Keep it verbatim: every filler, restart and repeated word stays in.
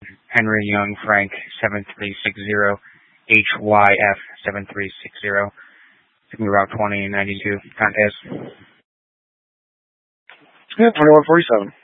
Henry Young Frank seven three six zero, H Y F seven three six zero. Took me about twenty ninety-two contest. Yeah, twenty-one forty-seven.